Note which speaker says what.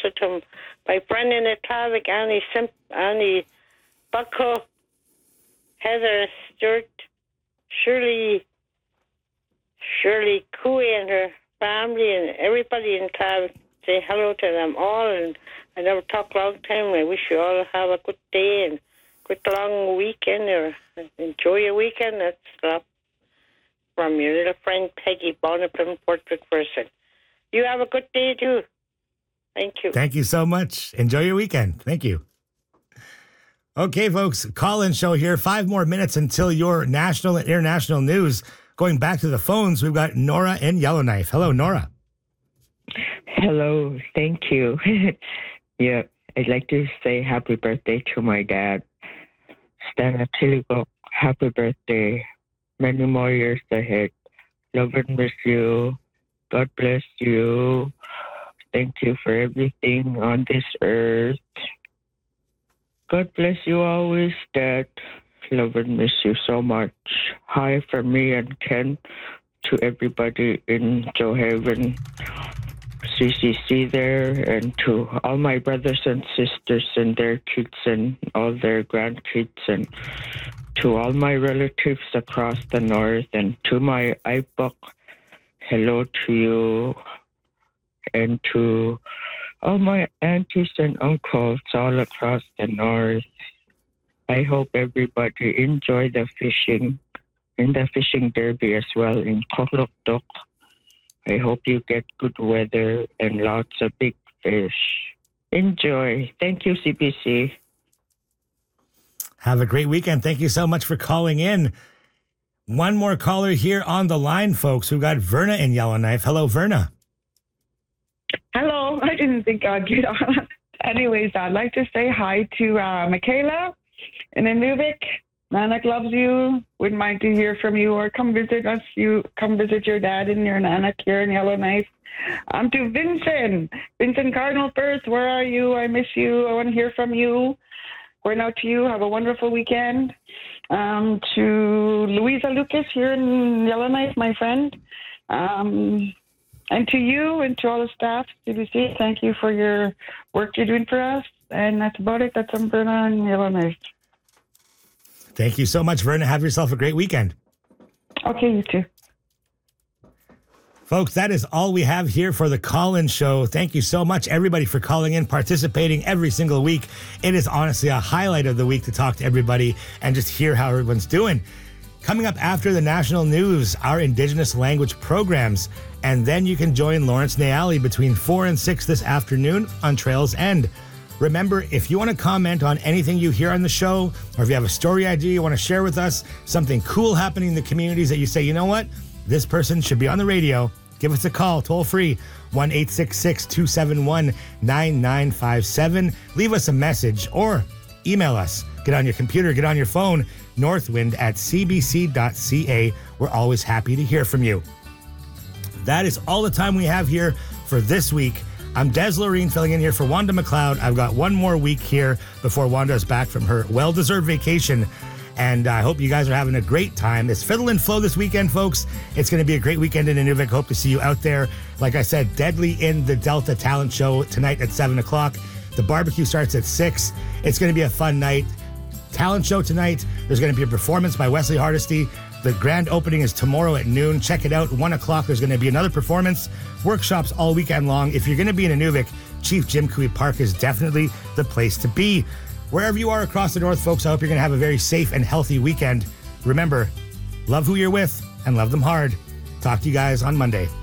Speaker 1: also to my friend in Atavik, Annie Bucko, Heather Stewart, Shirley Cooey and her family, and everybody in Atavik. Say hello to them all, and I never talk a long time. I wish you all have a good day and good long weekend, or enjoy your weekend. That's from your little friend Peggy Bonner from Fort McPherson. You have a good day too. Thank you.
Speaker 2: Thank you so much. Enjoy your weekend. Thank you. Okay, folks, call-in show here. 5 more minutes until your national and international news. Going back to the phones, we've got Nora in Yellowknife. Hello, Nora.
Speaker 3: Hello, thank you. Yeah, I'd like to say happy birthday to my dad, Stan Atiligo. Happy birthday. Many more years ahead. Love and miss you. God bless you. Thank you for everything on this earth. God bless you always, Dad. Love and miss you so much. Hi from me and Ken to everybody in Johaven, CCC there, and to all my brothers and sisters and their kids and all their grandkids, and to all my relatives across the north, and to my IPOC, hello to you, and to all my aunties and uncles all across the north. I hope everybody enjoy the fishing in the fishing derby as well in Kokloktok. I hope you get good weather and lots of big fish. Enjoy. Thank you, CBC.
Speaker 2: Have a great weekend. Thank you so much for calling in. One more caller here on the line, folks. We've got Verna in Yellowknife. Hello, Verna.
Speaker 4: Hello. I didn't think I'd get on. Anyways, I'd like to say hi to Michaela in Inuvik. Nanak loves you. Wouldn't mind to hear from you, or come visit us. You come visit your dad and your Nanak here in Yellowknife. To Vincent Cardinal First. Where are you? I miss you. I want to hear from you. Going out to you. Have a wonderful weekend. To Louisa Lucas here in Yellowknife, my friend. And to you and to all the staff, CBC, thank you for your work you're doing for us. And that's about it. That's Verna in Yellowknife.
Speaker 2: Thank you so much, Verna. Have yourself a great weekend.
Speaker 4: Okay, you too.
Speaker 2: Folks, that is all we have here for the call-in show. Thank you so much, everybody, for calling in, participating every single week. It is honestly a highlight of the week to talk to everybody and just hear how everyone's doing. Coming up after the national news, our Indigenous language programs. And then you can join Lawrence Nayali between 4 and 6 this afternoon on Trails End. Remember, if you want to comment on anything you hear on the show, or if you have a story idea you want to share with us, something cool happening in the communities that you say, you know what, this person should be on the radio, give us a call, toll free, 1-866-271-9957. Leave us a message or email us. Get on your computer, get on your phone, northwind@cbc.ca. We're always happy to hear from you. That is all the time we have here for this week. I'm Des Loreen filling in here for Wanda McLeod. I've got one more week here before Wanda's back from her well-deserved vacation. And I hope you guys are having a great time. It's Fiddle and Flow this weekend, folks. It's going to be a great weekend in Inuvik. Hope to see you out there. Like I said, Deadly in the Delta Talent Show tonight at 7 o'clock. The barbecue starts at 6. It's going to be a fun night. Talent show tonight. There's going to be a performance by Wesley Hardesty. The grand opening is tomorrow at noon. Check it out. 1 o'clock, there's going to be another performance. Workshops all weekend long. If you're going to be in Inuvik, Chief Jim Cooey Park is definitely the place to be. Wherever you are across the north, folks, I hope you're going to have a very safe and healthy weekend. Remember, love who you're with and love them hard. Talk to you guys on Monday.